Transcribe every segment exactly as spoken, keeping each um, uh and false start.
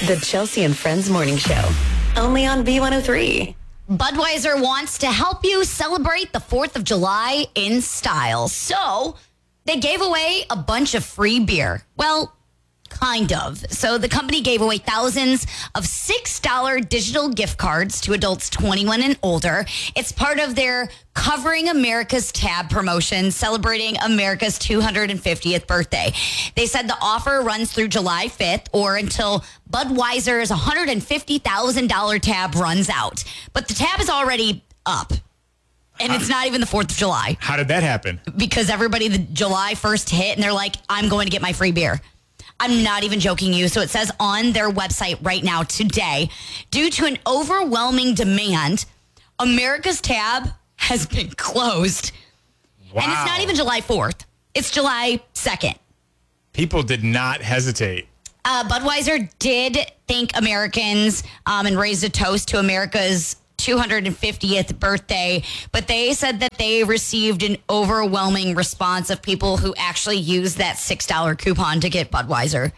The Chelsea and Friends Morning Show. Only on B one oh three. Budweiser wants to help you celebrate the fourth of July in style. So they gave away a bunch of free beer. Well, kind of. So the company gave away thousands of six dollar digital gift cards to adults twenty-one and older. It's part of their Covering America's Tab promotion, celebrating America's two hundred fiftieth birthday. They said the offer runs through July fifth or until Budweiser's one hundred fifty thousand dollars tab runs out. But the tab is already up. And it's not even the fourth of July. How did that happen? Because everybody, the July first hit, and they're like, I'm going to get my free beer. I'm not even joking you. So it says on their website right now today, due to an overwhelming demand, America's Tab has been closed. Wow. And it's not even July fourth. It's July second. People did not hesitate. Uh, Budweiser did thank Americans um, and raised a toast to America's two hundred fiftieth birthday, but they said that they received an overwhelming response of people who actually used that six dollar coupon to get Budweiser.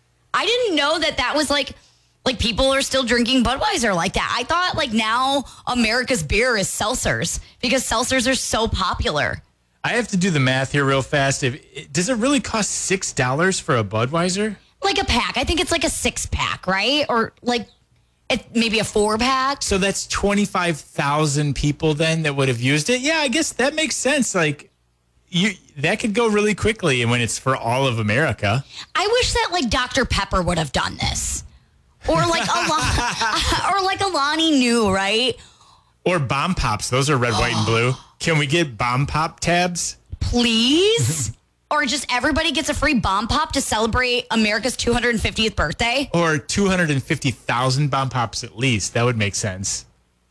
I didn't know that that was like, like people are still drinking Budweiser like that. I thought like now America's beer is seltzers because seltzers are so popular. I have to do the math here real fast. If, does it really cost six dollars for a Budweiser? Like a pack. I think it's like a six pack, right? Or like it, maybe a four pack. So that's twenty-five thousand people then that would have used it. Yeah, I guess that makes sense. Like you, that could go really quickly. And when it's for all of America. I wish that like Doctor Pepper would have done this. Or like Alani, or like Alani knew, right? Or Bomb Pops. Those are red, white, and blue. Can we get Bomb Pop tabs? Please? Or just everybody gets a free Bomb Pop to celebrate America's two hundred fiftieth birthday? Or two hundred fifty thousand Bomb Pops at least. That would make sense.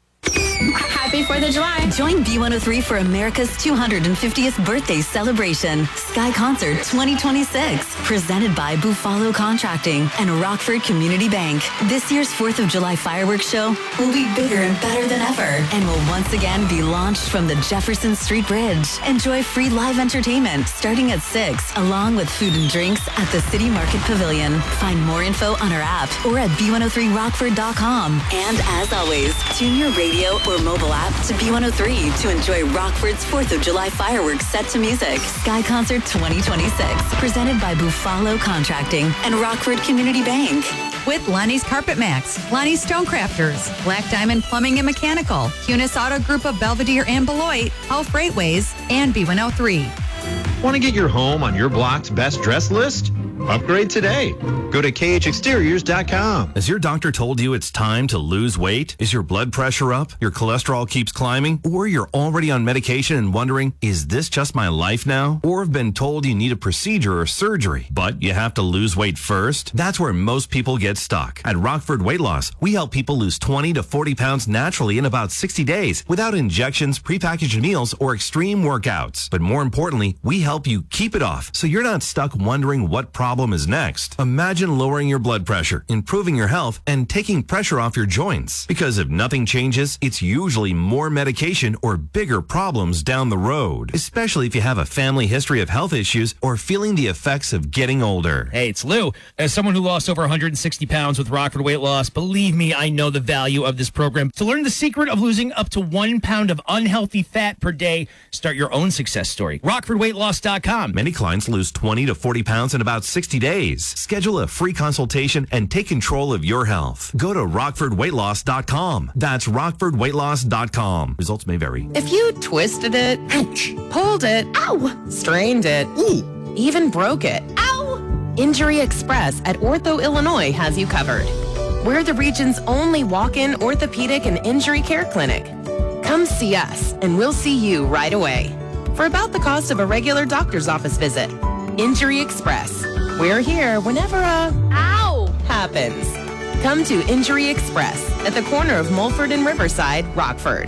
Happy fourth of July. Join B one oh three for America's two hundred fiftieth birthday celebration. Sky Concert twenty twenty-six. Presented by Buffalo Contracting and Rockford Community Bank. This year's fourth of July fireworks show will be bigger and better than ever and will once again be launched from the Jefferson Street Bridge. Enjoy free live entertainment starting at six, along with food and drinks at the City Market Pavilion. Find more info on our app or at b one oh three rockford dot com. And as always, tune your radio or mobile app to B one oh three to enjoy Rockford's fourth of July fireworks set to music. Sky Concert twenty twenty-six, presented by Buffalo Contracting and Rockford Community Bank. With Lonnie's Carpet Max, Lonnie's Stonecrafters, Black Diamond Plumbing and Mechanical, Cunis Auto Group of Belvedere and Beloit, Health Freightways, and B one oh three. Want to get your home on your block's best dress list? Upgrade today. Go to K H exteriors dot com. Has your doctor told you it's time to lose weight? Is your blood pressure up? Your cholesterol keeps climbing? Or you're already on medication and wondering, is this just my life now? Or have been told you need a procedure or surgery, but you have to lose weight first? That's where most people get stuck. At Rockford Weight Loss, we help people lose twenty to forty pounds naturally in about sixty days without injections, prepackaged meals, or extreme workouts. But more importantly, we help you keep it off so you're not stuck wondering what problem is next. Imagine lowering your blood pressure, improving your health, and taking pressure off your joints. Because if nothing changes, it's usually more medication or bigger problems down the road, especially if you have a family history of health issues or feeling the effects of getting older. Hey, it's Lou. As someone who lost over one hundred sixty pounds with Rockford Weight Loss, believe me, I know the value of this program. To learn the secret of losing up to one pound of unhealthy fat per day, start your own success story. rockford weight loss dot com. Many clients lose twenty to forty pounds in about sixty days. Schedule a free consultation and take control of your health. Go to rockford weight loss dot com. That's rockford weight loss dot com. Results may vary. If you twisted it, ouch, pulled it, ow, strained it, ooh, even broke it, ow, Injury Express at Ortho Illinois has you covered. We're the region's only walk-in orthopedic and injury care clinic. Come see us and we'll see you right away. For about the cost of a regular doctor's office visit. Injury Express. We're here whenever a ow happens. Come to Injury Express at the corner of Mulford and Riverside, Rockford.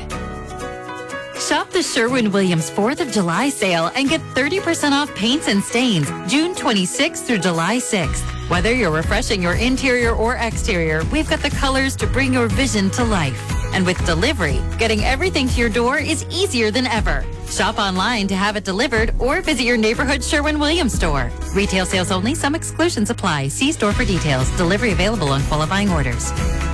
Shop the Sherwin-Williams fourth of July sale and get thirty percent off paints and stains June twenty-sixth through July sixth. Whether you're refreshing your interior or exterior, we've got the colors to bring your vision to life. And with delivery, getting everything to your door is easier than ever. Shop online to have it delivered or visit your neighborhood Sherwin-Williams store. Retail sales only. Some exclusions apply. See store for details. Delivery available on qualifying orders.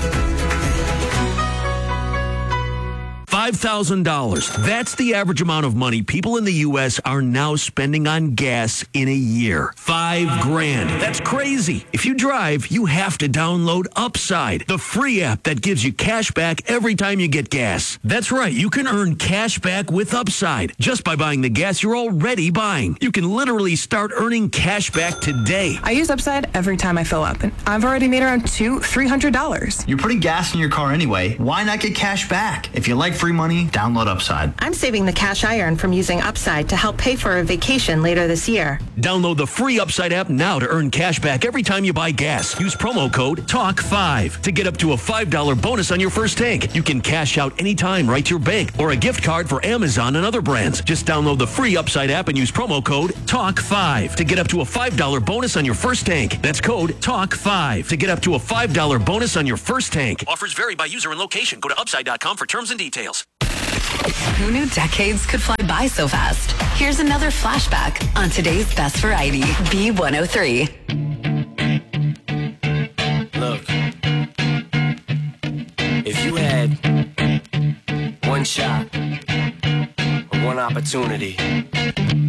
five thousand dollars. That's the average amount of money people in the U S are now spending on gas in a year. Five grand. That's crazy. If you drive, you have to download Upside, the free app that gives you cash back every time you get gas. That's right. You can earn cash back with Upside just by buying the gas you're already buying. You can literally start earning cash back today. I use Upside every time I fill up, and I've already made around two, three hundred dollars. You're putting gas in your car anyway. Why not get cash back? If you like free money, download Upside. I'm saving the cash I earn from using Upside to help pay for a vacation later this year. Download the free Upside app now to earn cash back every time you buy gas. Use promo code talk five to get up to a five dollar bonus on your first tank. You can cash out anytime right to your bank or a gift card for Amazon and other brands. Just download the free Upside app and use promo code talk five to get up to a five dollar bonus on your first tank. That's code talk five to get up to a five dollar bonus on your first tank. Offers vary by user and location. Go to upside dot com for terms and details. Who knew decades could fly by so fast? Here's another flashback on today's Best Variety, B one oh three. Look, if you had one shot, or one opportunity